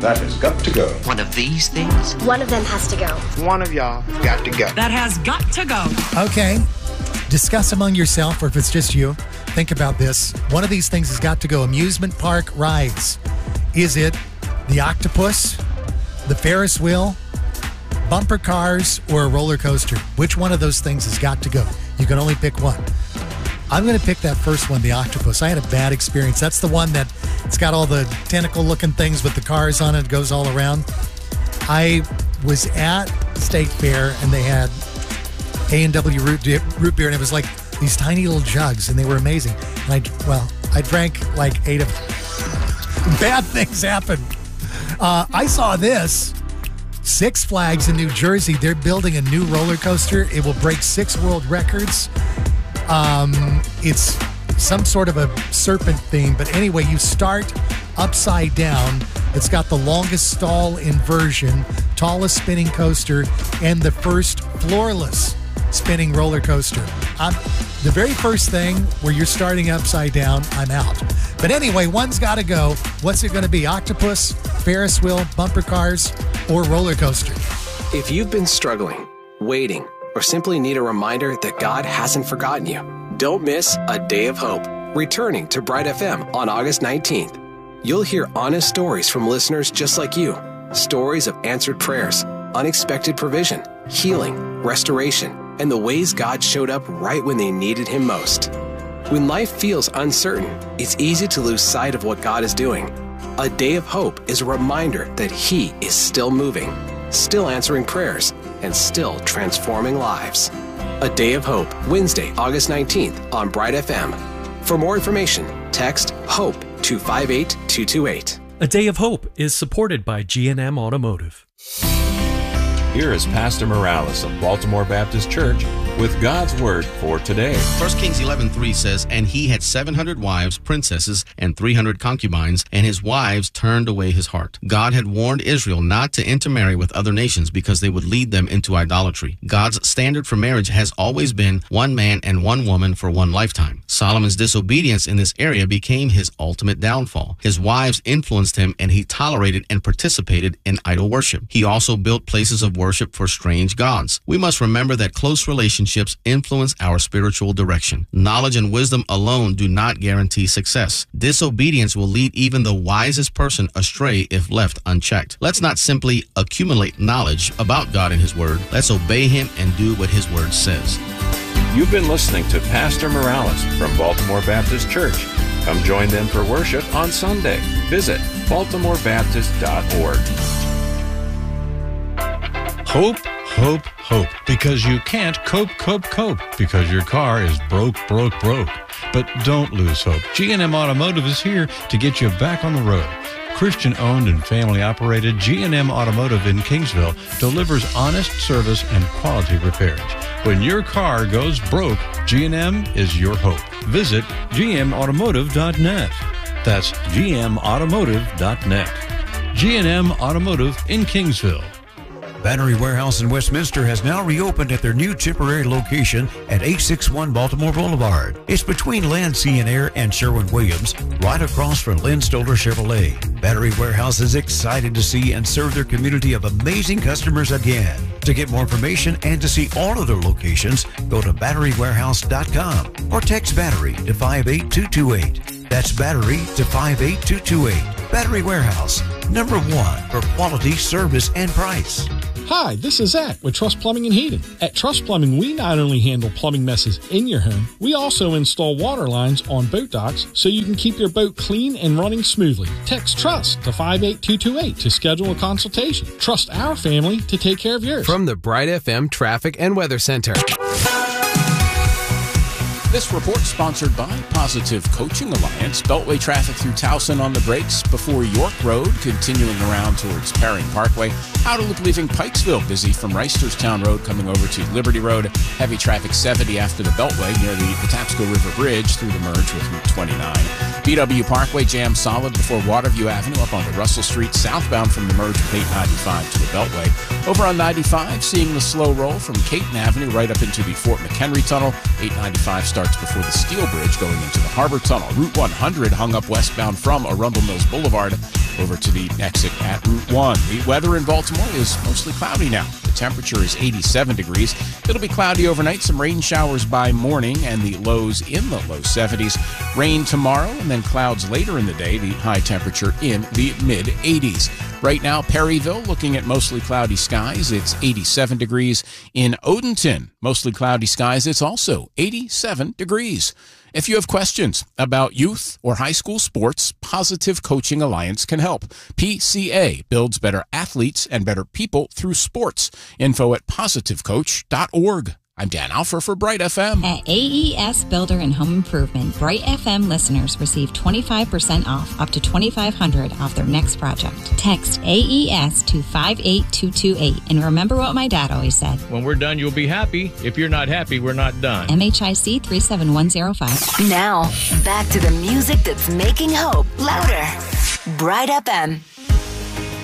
That has got to go. One of these things? One of them has to go. One of y'all got to go. That has got to go. Okay. Discuss among yourself, or if it's just you, think about this. One of these things has got to go. Amusement park rides. Is it the octopus, the Ferris wheel, bumper cars, or a roller coaster? Which one of those things has got to go? You can only pick one. I'm going to pick that first one, the octopus. I had a bad experience. That's the one that it's got all the tentacle-looking things with the cars on it. It goes all around. I was at State Fair, and they had A&W root beer, and it was like these tiny little jugs, and they were amazing. And I drank like 8 of them. Bad things happened. I saw this. Six Flags in New Jersey, they're building a new roller coaster. It will break 6 world records. It's some sort of a serpent theme, but anyway, you start upside down. It's got the longest stall inversion, tallest spinning coaster, and the first floorless spinning roller coaster. The very first thing where you're starting upside down, I'm out. But anyway, one's got to go. What's it going to be? Octopus, Ferris wheel, bumper cars, or roller coaster? If you've been struggling, waiting, or simply need a reminder that God hasn't forgotten you, don't miss A Day of Hope, returning to Bright FM on August 19th. You'll hear honest stories from listeners just like you. Stories of answered prayers, unexpected provision, healing, restoration, and the ways God showed up right when they needed Him most. When life feels uncertain, it's easy to lose sight of what God is doing. A Day of Hope is a reminder that He is still moving, still answering prayers, and still transforming lives. A Day of Hope, Wednesday, August 19th on Bright FM. For more information, text HOPE to 58228. A Day of Hope is supported by G&M Automotive. Here is Pastor Morales of Baltimore Baptist Church with God's Word for today. 1 Kings 11:3 says, "And he had 700 wives, princesses, and 300 concubines, and his wives turned away his heart." God had warned Israel not to intermarry with other nations because they would lead them into idolatry. God's standard for marriage has always been one man and one woman for one lifetime. Solomon's disobedience in this area became his ultimate downfall. His wives influenced him, and he tolerated and participated in idol worship. He also built places of worship for strange gods. We must remember that close relationships influence our spiritual direction. Knowledge and wisdom alone do not guarantee success. Disobedience will lead even the wisest person astray if left unchecked. Let's not simply accumulate knowledge about God and His Word. Let's obey Him and do what His Word says. You've been listening to Pastor Morales from Baltimore Baptist Church. Come join them for worship on Sunday. Visit baltimorebaptist.org. Hope, hope, hope, because you can't cope, because your car is broke. But don't lose hope. G&M Automotive is here to get you back on the road. Christian-owned and family-operated G&M Automotive in Kingsville delivers honest service and quality repairs. When your car goes broke, G&M is your hope. Visit gmautomotive.net. That's gmautomotive.net. G&M Automotive in Kingsville. Battery Warehouse in Westminster has now reopened at their new temporary location at 861 Baltimore Boulevard. It's between Land, Sea and Air and Sherwin-Williams, right across from Lynn Stoller Chevrolet. Battery Warehouse is excited to see and serve their community of amazing customers again. To get more information and to see all of their locations, go to batterywarehouse.com or text BATTERY to 58228. That's BATTERY to 58228. Battery Warehouse, number 1 for quality, service, and price. Hi, this is Zach with Trust Plumbing and Heating. At Trust Plumbing, we not only handle plumbing messes in your home, we also install water lines on boat docks so you can keep your boat clean and running smoothly. Text TRUST to 58228 to schedule a consultation. Trust our family to take care of yours. From the Bright FM Traffic and Weather Center. This report sponsored by Positive Coaching Alliance. Beltway traffic through Towson on the brakes before York Road, continuing around towards Perring Parkway. Outer Loop leaving Pikesville, busy from Reisterstown Road coming over to Liberty Road. Heavy traffic 70 after the Beltway near the Patapsco River Bridge through the merge with Route 29. BW Parkway jammed solid before Waterview Avenue up onto Russell Street, southbound from the merge with 895 to the Beltway. Over on 95, seeing the slow roll from Caton Avenue right up into the Fort McHenry Tunnel. 895 starts before the Steel Bridge going into the Harbor Tunnel. Route 100 hung up westbound from Arundel Mills Boulevard. over to the exit at Route 1. The weather in Baltimore is mostly cloudy now. The temperature is 87 degrees. It'll be cloudy overnight, some rain showers by morning, and the lows in the low 70s. Rain tomorrow, and then clouds later in the day, the high temperature in the mid-80s. Right now, Perryville, looking at mostly cloudy skies, it's 87 degrees. In Odenton, mostly cloudy skies, it's also 87 degrees. If you have questions about youth or high school sports, Positive Coaching Alliance can help. PCA builds better athletes and better people through sports. Info at positivecoach.org. I'm Dan Alfer for Bright FM. At AES Builder and Home Improvement, Bright FM listeners receive 25% off, up to $2,500 off their next project. Text AES to 58228. And remember what my dad always said. When we're done, you'll be happy. If you're not happy, we're not done. MHIC 37105. Now, back to the music that's making hope louder. Bright FM.